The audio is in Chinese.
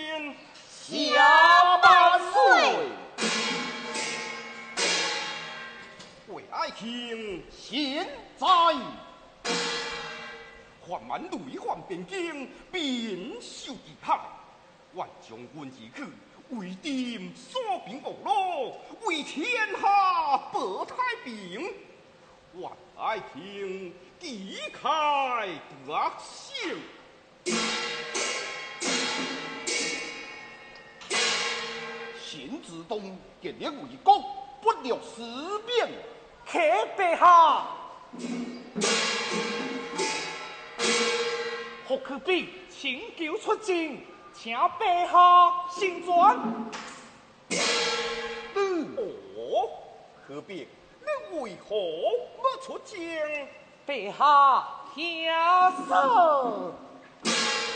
年下半岁， 为爱卿现在缓慢累患边境，便受其害。愿将军而去，为定所平恶路，为天下保太平。愿爱卿旗开得胜。 邢子东建立为国，不了思变。 客陛下，霍去病请求出京，请陛下行转。 哦，何必？你为何不出京？ 陛下，听说。